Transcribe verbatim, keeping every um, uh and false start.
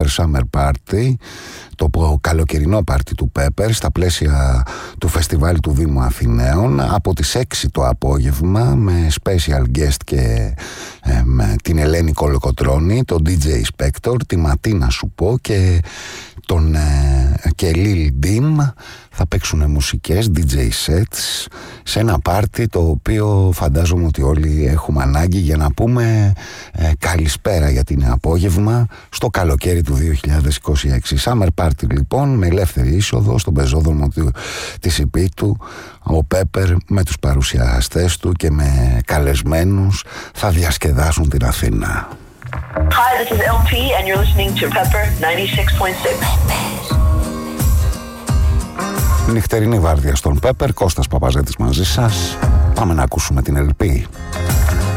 Summer Party, το καλοκαιρινό πάρτι του Pepper, στα πλαίσια του φεστιβάλ του Δήμου Αθηναίων, από τις έξι το απόγευμα, με special guest και ε, με την Ελένη Κολοκοτρώνη, τον ντι τζέι Spector, τη Ματίνα Σουπό και τον ε, και Lil Dim. Θα παίξουν μουσικές, ντι τζέι sets, σε ένα πάρτι το οποίο φαντάζομαι ότι όλοι έχουμε ανάγκη για να πούμε ε, καλησπέρα, γιατί είναι απόγευμα στο καλοκαίρι του δύο χιλιάδες είκοσι έξι. Summer Party λοιπόν, με ελεύθερη είσοδο στον πεζόδρομο του, της Ιππίτου. Ο Pepper με τους παρουσιαστές του και με καλεσμένους θα διασκεδάσουν την Αθήνα. Hi, this is ελ πι and you're listening to Pepper ninety-six point six. Νυχτερινή βάρδια στον Pepper, Κώστας Παπαζέτης μαζί σας. Πάμε να ακούσουμε την ελ πι.